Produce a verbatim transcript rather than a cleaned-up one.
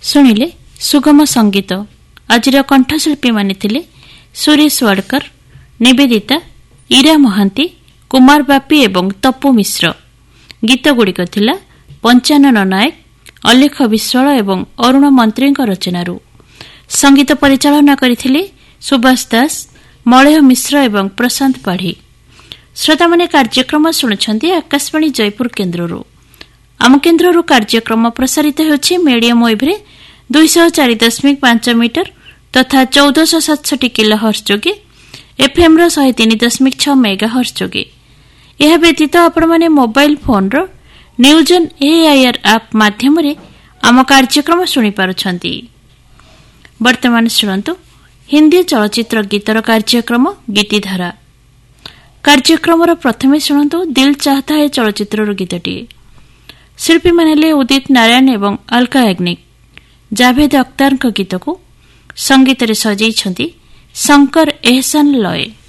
ଶୁଣିଲେ ସୁଗମ ସଙ୍ଗୀତ। ଆଜିର କଣ୍ଠଶିଳ୍ପୀ ମାନେ ଥିଲେ ସୁରେଶ ୱାଡକର, ନିବେଦିତା, ଇରା ମହାନ୍ତି, କୁମାର ବାପି ଏବଂ ତପୁ ମିଶ୍ର। ଗୀତଗୁଡ଼ିକ ଥିଲା ପଞ୍ଚାନନ ନାୟକ, ଅଲେଖ ବିଶ୍ୱାଳ ଏବଂ ଅରୁଣ ମନ୍ତ୍ରୀଙ୍କ ରଚନାରୁ। ସଙ୍ଗୀତ ପରିଚାଳନା କରିଥିଲେ ସୁବାସ ଦାସ, ମଳୟ ମିଶ୍ର ଏବଂ ପ୍ରଶାନ୍ତ ପାଢ଼ୀ। ଶ୍ରୋତାମାନେ କାର୍ଯ୍ୟକ୍ରମ ଶୁଣୁଛନ୍ତି ଆକାଶବାଣୀ ଜୟପୁର କେନ୍ଦ୍ରରୁ। ଆମ କେନ୍ଦ୍ରରୁ କାର୍ଯ୍ୟକ୍ରମ ପ୍ରସାରିତ ହେଉଛି ମିଡିୟମ ୱେଭରେ ଦୁଇଶହ ଚାରି ଦଶମିକ ପାଞ୍ଚ ମିଟର ତଥା ଚଉଦଶହ ସାତଷଠି କିଲୋ ହର୍ସ ଯୋଗେ, ଏଫ୍ଏମ୍ର ଶହେ ତିନି ଦଶମିକ ଛଅ ମେଗା ହର୍ସ ଯୋଗେ। ଏହା ବ୍ୟତୀତ ଆପଣମାନେ ମୋବାଇଲ ଫୋନ୍ର ନ୍ୟୁଜ୍ ଅନ୍ ଏଆଇଆର୍ ଆପ୍ ମାଧ୍ୟମରେ ଆମ କାର୍ଯ୍ୟକ୍ରମ ଶୁଣିପାରୁଛନ୍ତି। ବର୍ତ୍ତମାନ ଶୁଣନ୍ତୁ ହିନ୍ଦୀ ଚଳଚ୍ଚିତ୍ର ଗୀତର କାର୍ଯ୍ୟକ୍ରମ ଗୀତିଧାରା। କାର୍ଯ୍ୟକ୍ରମର ପ୍ରଥମେ ଶୁଣନ୍ତୁ ଦିଲ୍ ଚାହତା ହେ ଚଳଚ୍ଚିତ୍ରର ଗୀତଟିଏ। ଶିଳ୍ପୀମାନେ ହେଲେ ଉଦିତ ନାରାୟଣ ଏବଂ ଅଲକା ୟାଗ୍ନିକ। ଜାଭେଦ ଅକ୍ତାରଙ୍କ ଗୀତକୁ ସଙ୍ଗୀତରେ ସଜେଇଛନ୍ତି ଶଙ୍କର ଏହସାନ ଲୟ।